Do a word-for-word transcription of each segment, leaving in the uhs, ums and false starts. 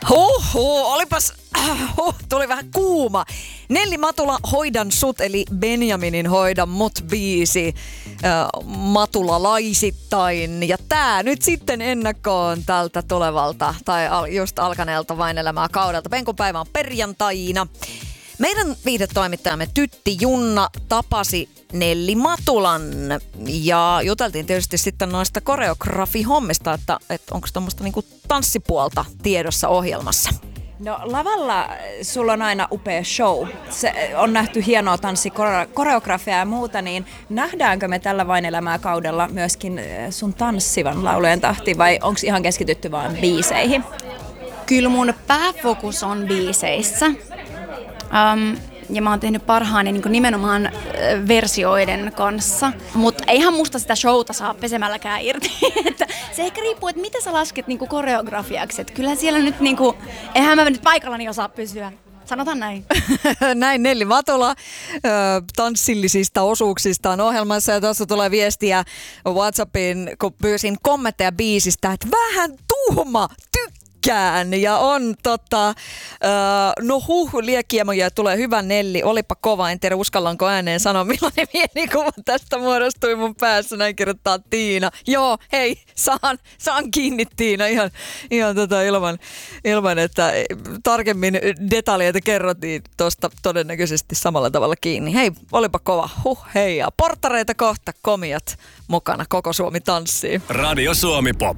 Huhhuh, olipas, huh, tuli vähän kuuma. Nelli Matula, Hoidan sut, eli Benjaminin Hoidan mut biisi äh, matulalaisittain. Ja tää nyt sitten ennakkoon tältä tulevalta, tai al, just alkaneelta Vain elämää kaudelta. Penkupäivä on perjantaina. Meidän viihdetoimittajamme Tytti Junna tapasi Nelli Matulan ja juteltiin tietysti sitten noista koreografihommista, että, että onko tuommoista niinku tanssipuolta tiedossa ohjelmassa. No lavalla sulla on aina upea show. Se on nähty hienoa tanssikoreografiaa ja muuta, niin nähdäänkö me tällä Vain elämää kaudella myöskin sun tanssivan laulujen tahti vai onko ihan keskitytty vaan biiseihin? Kyllä mun pääfokus on biiseissä. Um, ja mä oon tehnyt parhaani niin kuin nimenomaan äh, versioiden kanssa. Mutta eihän musta sitä showta saa pesemälläkään irti. Että se ehkä riippuu, että mitä sä lasket niin kuin koreografiaksi. Että kyllä siellä nyt, niin kuin, eihän mä nyt paikallani osaa pysyä. Sanotaan näin. Näin Nelli Matula tanssillisista osuuksistaan ohjelmassa. Ja tuossa tulee viestiä WhatsAppiin, kun pyysin kommentteja biisistä, että vähän tuhma, tykkää. Ja on tota, äh, no huh, liekkiemoja tulee hyvä Nelli, olipa kova, en tiedä uskallanko ääneen sanoa, millainen mielikuva tästä muodostui mun päässä, näin kirjoittaa Tiina. Joo, hei, saan, saan kiinni Tiina ihan, ihan tota ilman, ilman, että tarkemmin detaljeita kerrottiin tuosta todennäköisesti samalla tavalla kiinni. Hei, olipa kova, huh, hei, ja porttareita kohta, komiat mukana, koko Suomi tanssii. Radio Suomi Pop.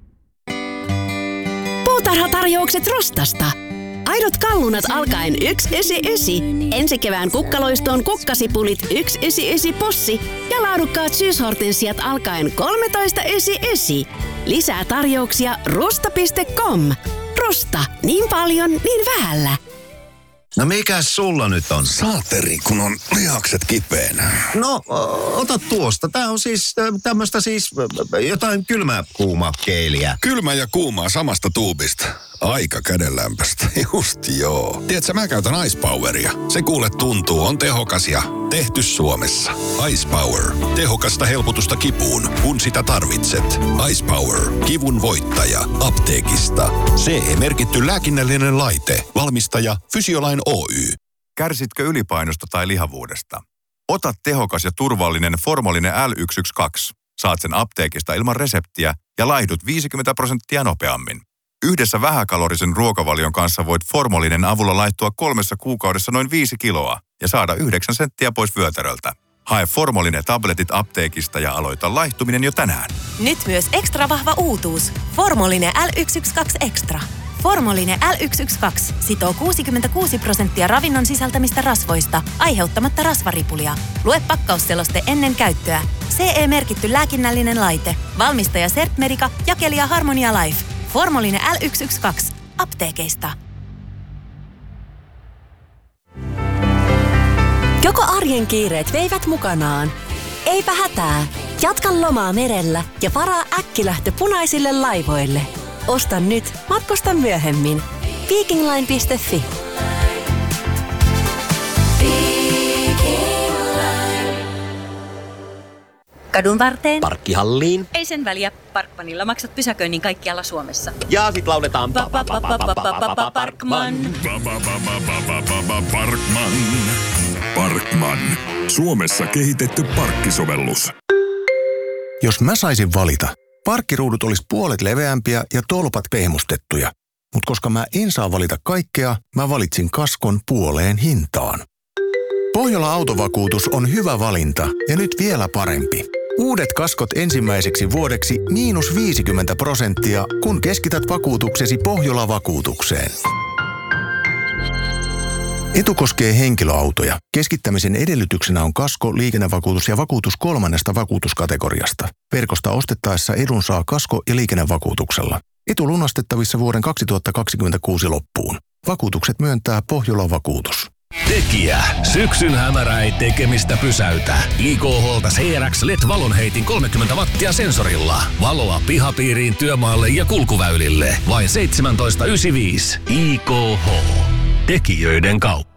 Puutarhatarjoukset Rostasta. Aidot kallunat alkaen yksi yhdeksänkymmentäyhdeksän. Ensi kevään kukkaloistoon kukkasipulit yksi yhdeksänkymmentäyhdeksän possi ja laadukkaat syyshortensiat alkaen kolmetoista yhdeksänkymmentäyhdeksän. Lisää tarjouksia rusta piste com. Rusta, niin paljon, niin vähällä. No mikäs sulla nyt on? Saateri, kun on lihakset kipeänä. No, ota tuosta. Tää on siis tämmöstä siis jotain kylmää kuuma keiliä. Kylmä ja kuumaa samasta tuubista. Aika kädenlämpöstä. Just joo. Tiedätkö, mä käytän Ice Poweria. Se kuule tuntuu, on tehokas ja tehty Suomessa. Ice Power. Tehokasta helpotusta kipuun, kun sitä tarvitset. Ice Power. Kivun voittaja. Apteekista. C E-merkitty lääkinnällinen laite. Valmistaja Fysiolain Oy. Kärsitkö ylipainosta tai lihavuudesta? Ota tehokas ja turvallinen Formolinen L yksi yksi kaksi. Saat sen apteekista ilman reseptiä ja laihdut viisikymmentä prosenttia nopeammin. Yhdessä vähäkalorisen ruokavalion kanssa voit Formolinen avulla laittua kolmessa kuukaudessa noin viisi kiloa ja saada yhdeksän senttiä pois vyötäröltä. Hae Formolinen tabletit apteekista ja aloita laihtuminen jo tänään. Nyt myös ekstra vahva uutuus. Formolinen L yksi yksi kaksi Extra. Formolinen L yksi yksi kaksi sitoo kuusikymmentäkuusi prosenttia ravinnon sisältämistä rasvoista, aiheuttamatta rasvaripulia. Lue pakkausseloste ennen käyttöä. C E-merkitty lääkinnällinen laite. Valmistaja Sertmerica, jakelija Harmonia Life. Formolinen L yksi yksi kaksi. Apteekeista. Joko arjen kiireet veivät mukanaan? Eipä hätää. Jatka lomaa merellä ja varaa äkkilähtö punaisille laivoille. Osta nyt, matkusta myöhemmin. Vikingline piste fi. Kadun varteen. Parkkihalliin. Ei sen väliä. Parkmanilla maksat pysäköinnin kaikkialla Suomessa. Ja sit lauletaan Parkman. Parkman. Parkman. Suomessa kehitetty parkkisovellus. Jos mä saisin valita, parkkiruudut olisi puolet leveämpiä ja tolpat pehmustettuja. Mutta koska mä en saa valita kaikkea, mä valitsin kaskon puoleen hintaan. Pohjola Autovakuutus on hyvä valinta ja nyt vielä parempi. Uudet kaskot ensimmäiseksi vuodeksi miinus viisikymmentä prosenttia, kun keskität vakuutuksesi Pohjola-vakuutukseen. Etu koskee henkilöautoja. Keskittämisen edellytyksenä on kasko, liikennevakuutus ja vakuutus kolmannesta vakuutuskategoriasta. Verkosta ostettaessa edun saa kasko- ja liikennevakuutuksella. Etu lunastettavissa vuoden kaksituhattakaksikymmentäkuusi loppuun. Vakuutukset myöntää Pohjola-vakuutus. Tekijä. Syksyn hämärä ei tekemistä pysäytä. I K H:lta C R X L E D-valonheitin kolmekymmentä wattia sensorilla. Valoa pihapiiriin, työmaalle ja kulkuväylille. Vain seitsemäntoista yhdeksänkymmentäviisi. I K H. Tekijöiden kauppa.